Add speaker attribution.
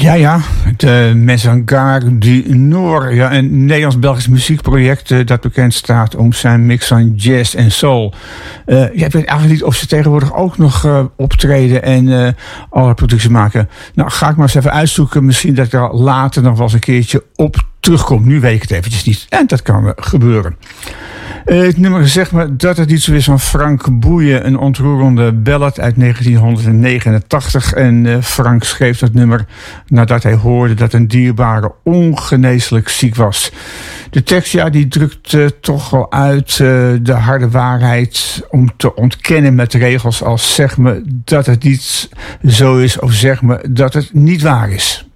Speaker 1: Ja, de Maison Gare du Nord. Ja, een Nederlands-Belgisch muziekproject dat bekend staat om zijn mix van jazz en soul. Ik weet eigenlijk niet of ze tegenwoordig ook nog optreden en alle productie maken. Nou, ga ik maar eens even uitzoeken. Misschien dat ik er later nog wel eens een keertje op terugkom. Nu weet ik het eventjes niet. En dat kan gebeuren. Het nummer zegt me dat het iets is van Frank Boeien, een ontroerende ballad uit 1989. En Frank schreef dat nummer nadat hij hoorde dat een dierbare ongeneeslijk ziek was. De tekst, die drukt toch wel uit de harde waarheid om te ontkennen met regels als zeg me dat het niet zo is of zeg me dat het niet waar is.